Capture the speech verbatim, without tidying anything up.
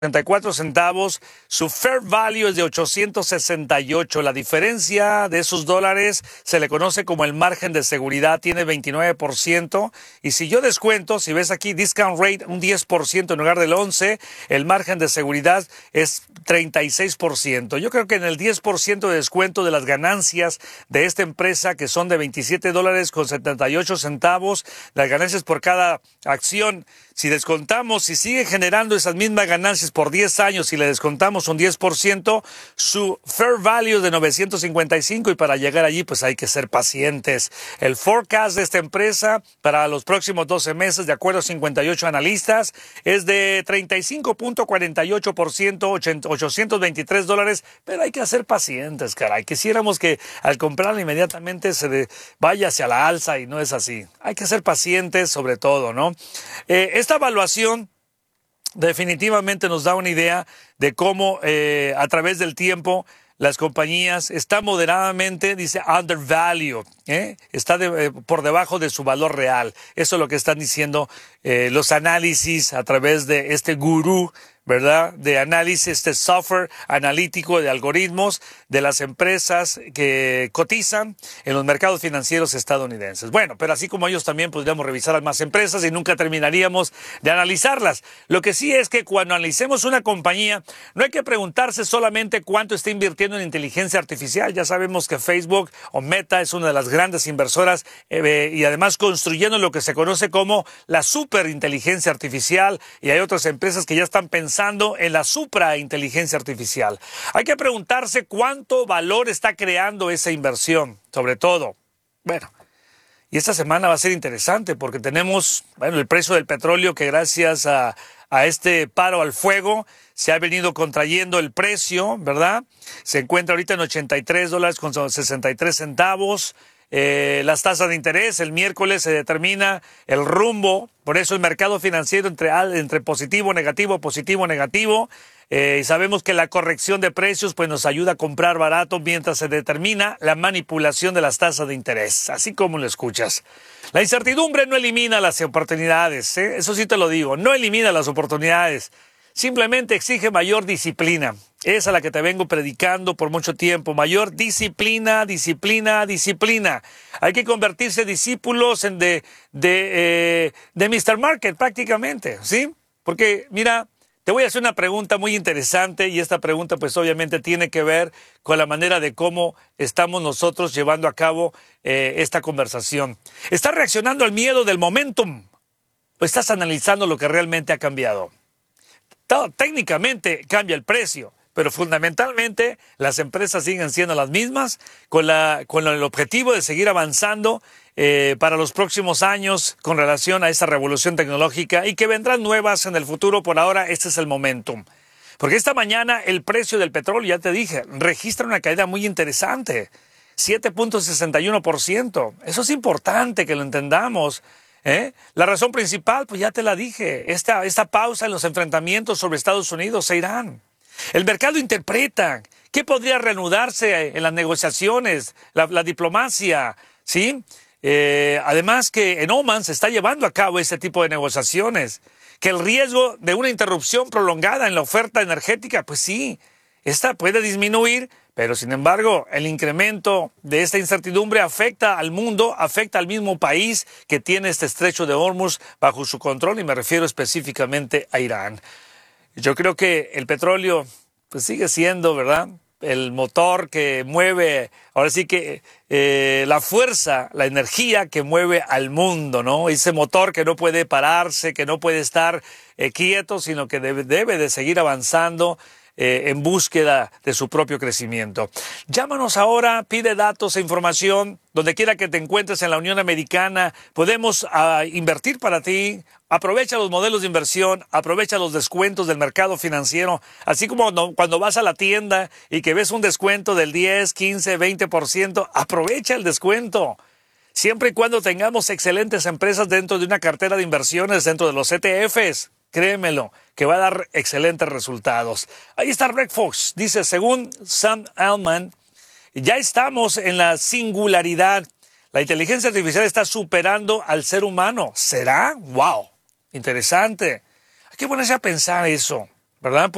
treinta y cuatro centavos, su fair value es de ochocientos sesenta y ocho. La diferencia de esos dólares se le conoce como el margen de seguridad, tiene veintinueve por ciento. Y si yo descuento, si ves aquí discount rate, un diez por ciento en lugar del once, el margen de seguridad es treinta y seis por ciento. Yo creo que en el diez por ciento de descuento de las ganancias de esta empresa, que son de veintisiete dólares con setenta y ocho centavos, las ganancias por cada acción, si descontamos, si sigue generando esas mismas ganancias por diez años y le descontamos un diez por ciento, su fair value es de novecientos cincuenta y cinco, y para llegar allí pues hay que ser pacientes. El forecast de esta empresa para los próximos doce meses, de acuerdo a cincuenta y ocho analistas, es de treinta y cinco punto cuarenta y ocho por ciento, ochocientos veintitrés dólares, pero hay que ser pacientes, caray. Quisiéramos que al comprarla inmediatamente se de, vaya hacia la alza, y no es así. Hay que ser pacientes sobre todo, ¿no? Eh, esta evaluación definitivamente nos da una idea de cómo eh, a través del tiempo las compañías están moderadamente, dice, undervalued, ¿eh? está de, eh, por debajo de su valor real. Eso es lo que están diciendo eh, los análisis a través de este gurú, ¿verdad?, de análisis, este software analítico de algoritmos de las empresas que cotizan en los mercados financieros estadounidenses. Bueno, pero así como ellos, también podríamos revisar a más empresas y nunca terminaríamos de analizarlas. Lo que sí es que cuando analicemos una compañía, no hay que preguntarse solamente cuánto está invirtiendo en inteligencia artificial. Ya sabemos que Facebook o Meta es una de las grandes inversoras eh, y además construyendo lo que se conoce como la superinteligencia artificial, y hay otras empresas que ya están pensando pensando en la suprainteligencia artificial. Hay que preguntarse cuánto valor está creando esa inversión, sobre todo. Bueno, y esta semana va a ser interesante porque tenemos, bueno, el precio del petróleo, que gracias a, a este paro al fuego se ha venido contrayendo el precio, ¿verdad? Se encuentra ahorita en ochenta y tres dólares con sesenta y tres centavos. Eh, las tasas de interés, el miércoles se determina el rumbo, por eso el mercado financiero entre, entre positivo, negativo, positivo, negativo, eh, y sabemos que la corrección de precios pues nos ayuda a comprar barato mientras se determina la manipulación de las tasas de interés, así como lo escuchas. La incertidumbre no elimina las oportunidades, ¿eh? Eso sí te lo digo, no elimina las oportunidades. Simplemente exige mayor disciplina. Esa es la que te vengo predicando por mucho tiempo. Mayor disciplina, disciplina, disciplina. Hay que convertirse discípulos en de, de, eh, de mister Market prácticamente, ¿sí? Porque, mira, te voy a hacer una pregunta muy interesante, y esta pregunta pues obviamente tiene que ver con la manera de cómo estamos nosotros llevando a cabo eh, esta conversación. ¿Estás reaccionando al miedo del momentum o estás analizando lo que realmente ha cambiado? Técnicamente cambia el precio, pero fundamentalmente las empresas siguen siendo las mismas, con, la, con el objetivo de seguir avanzando eh, para los próximos años con relación a esta revolución tecnológica, y que vendrán nuevas en el futuro. Por ahora, este es el momentum. Porque esta mañana el precio del petróleo, ya te dije, registra una caída muy interesante, siete punto sesenta y uno por ciento. Eso es importante que lo entendamos. ¿Eh? La razón principal, pues ya te la dije, esta, esta pausa en los enfrentamientos sobre Estados Unidos e Irán. El mercado interpreta qué podría reanudarse en las negociaciones, la, la diplomacia, ¿sí? Eh, además que en Oman se está llevando a cabo ese tipo de negociaciones, que el riesgo de una interrupción prolongada en la oferta energética, pues sí, esta puede disminuir, pero sin embargo el incremento de esta incertidumbre afecta al mundo, afecta al mismo país que tiene este estrecho de Hormuz bajo su control, y me refiero específicamente a Irán. Yo creo que el petróleo pues sigue siendo, ¿verdad?, el motor que mueve, ahora sí que eh, la fuerza, la energía que mueve al mundo, ¿no? Ese motor que no puede pararse, que no puede estar eh, quieto, sino que debe, debe de seguir avanzando Eh, en búsqueda de su propio crecimiento. Llámanos ahora, pide datos e información, donde quiera que te encuentres en la Unión Americana. Podemos uh, invertir para ti. Aprovecha los modelos de inversión, aprovecha los descuentos del mercado financiero, así como no, cuando vas a la tienda y que ves un descuento del diez, quince, veinte por ciento, aprovecha el descuento. Siempre y cuando tengamos excelentes empresas dentro de una cartera de inversiones, dentro de los E T Fs. Créemelo, que va a dar excelentes resultados. Ahí está Red Fox. Dice, según Sam Altman, ya estamos en la singularidad. La inteligencia artificial está superando al ser humano. ¿Será? ¡Wow! Interesante. Hay que ponerse a pensar eso, ¿verdad?